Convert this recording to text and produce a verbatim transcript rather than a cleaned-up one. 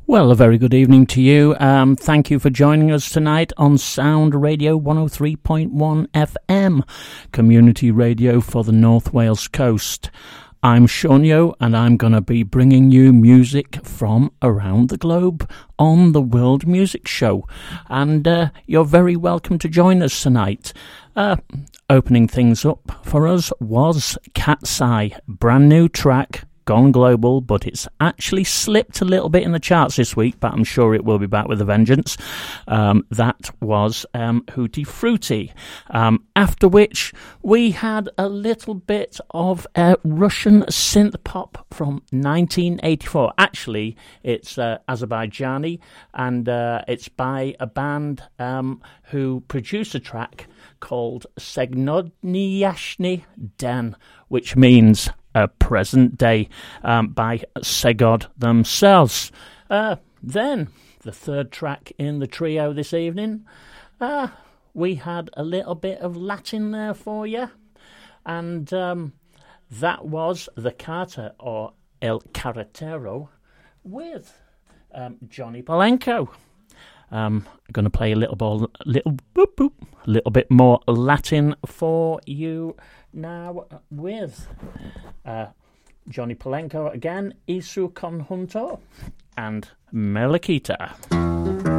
Well, a very good evening to you. Um, thank you for joining us tonight on Sound Radio one oh three point one F M, community radio for the North Wales coast. I'm Seanio, and I'm going to be bringing you music from around the globe on the World Music Show. And uh, you're very welcome to join us tonight. Uh, opening things up for us was Cat's Eye, brand new track, gone global, but it's actually slipped a little bit in the charts this week, but I'm sure it will be back with a vengeance. Um, that was um, Hootie Fruity. Um, after which, we had a little bit of uh, Russian synth pop from nineteen eighty-four. Actually, it's uh, Azerbaijani, and uh, it's by a band um, who produced a track called Segodnyashny Den, which means a present day, um, by Segod themselves. Uh, then, the third track in the trio this evening, uh, we had a little bit of Latin there for you, and um, that was The Carter, or El Carretero, with um, Johnny Polenko. Um, I'm going to play a little ball, little boop boop, a little bit more Latin for you now with uh, Johnny Polenko again, Isu Conjunto, and Melaquita.